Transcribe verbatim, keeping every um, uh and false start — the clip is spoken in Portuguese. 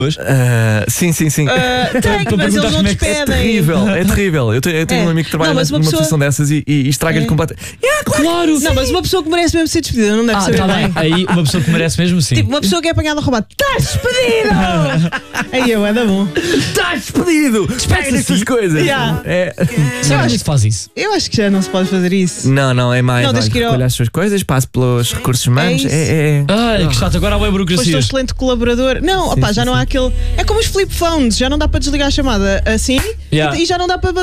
Uh, sim, sim, sim. Uh, tenho, mas eles não despedem. É terrível, é terrível. Eu tenho, eu tenho É. um amigo que trabalha Não, numa pessoa... posição dessas e, e, e estraga-lhe é. completamente. Yeah, claro! claro. Não, mas uma pessoa que merece mesmo ser despedida não deve ah, saber tá bem. bem. Aí uma pessoa que merece mesmo, sim. Tipo, uma pessoa que é apanhada a roubar. Estás despedido! Aí eu, é da bom. Estás despedido! Despede essas coisas! Yeah. É. Será que faz isso? Eu acho que já não se pode fazer isso. Não, não, é mais. Não, Olha, deixa que ir ao- recolha as suas coisas, passe pelos recursos humanos. É É, é, é. Ai, que chato, agora há uma Depois burocracia. sou excelente colaborador. Não, Sim, opá, sim, já não sim. há aquele. É como os flip phones, já não dá para desligar a chamada assim Yeah. e já não dá para